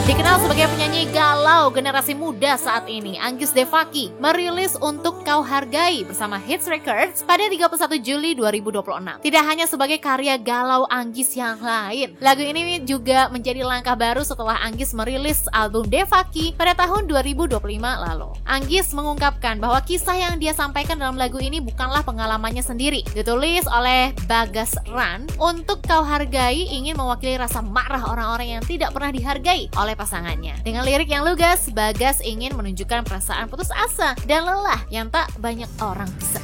Dikenal sebagai penyanyi galau generasi muda saat ini, Anggis Devaki merilis Untuk Kau Hargai bersama Hits Records pada 31 Juli 2026. Tidak hanya sebagai karya galau Anggis yang lain, lagu ini juga menjadi langkah baru setelah Anggis merilis album Devaki pada tahun 2025 lalu. Anggis mengungkapkan bahwa kisah yang dia sampaikan dalam lagu ini bukanlah pengalamannya sendiri. Ditulis oleh Bagas Ran, Untuk Kau Hargai ingin mewakili rasa marah orang-orang yang tidak pernah dihargai oleh pasangannya. Dengan lirik yang lugas, Bagas ingin menunjukkan perasaan putus asa dan lelah yang tak banyak orang bisa